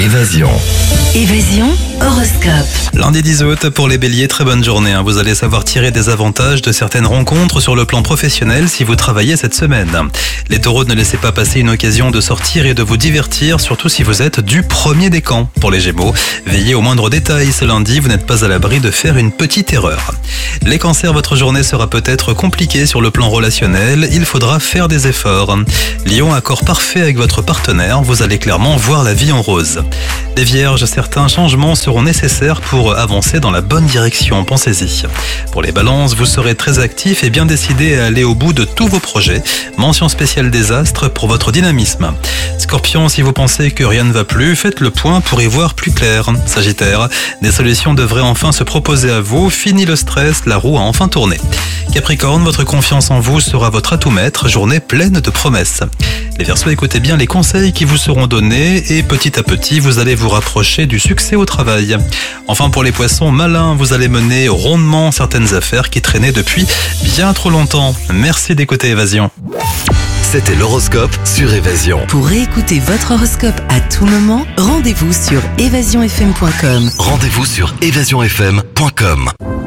Évasion. Évasion horoscope. Lundi 10 août, pour les béliers, très bonne journée. Vous allez savoir tirer des avantages de certaines rencontres sur le plan professionnel si vous travaillez cette semaine. Les taureaux, ne laissez pas passer une occasion de sortir et de vous divertir, surtout si vous êtes du premier des camps. Pour les gémeaux, veillez au moindre détail. Ce lundi, vous n'êtes pas à l'abri de faire une petite erreur. Les cancers, votre journée sera peut-être compliquée sur le plan relationnel. Il faudra faire des efforts. Lion, accord parfait avec votre partenaire. Vous allez clairement voir la vie en rose. Les vierges, certains changements seront nécessaires pour avancer dans la bonne direction, pensez-y. Pour les balances, vous serez très actifs et bien décidés à aller au bout de tous vos projets. Mention spéciale des astres pour votre dynamisme. Scorpion, si vous pensez que rien ne va plus, faites le point pour y voir plus clair. Sagittaire, des solutions devraient enfin se proposer à vous. Fini le stress, la roue a enfin tourné. Capricorne, votre confiance en vous sera votre atout maître, journée pleine de promesses. Les Verseaux, écoutez bien les conseils qui vous seront donnés et petit à petit, vous allez vous rapprocher du succès au travail. Enfin, pour les Poissons, malins, vous allez mener rondement certaines affaires qui traînaient depuis bien trop longtemps. Merci d'écouter Évasion. C'était l'horoscope sur Évasion. Pour réécouter votre horoscope à tout moment, rendez-vous sur évasionfm.com. Rendez-vous sur évasionfm.com.